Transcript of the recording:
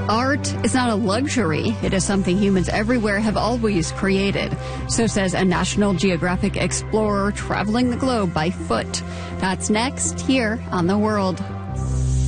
Art is not a luxury. It is something humans everywhere have always created. So says a National Geographic explorer traveling the globe by foot. That's next here on The World.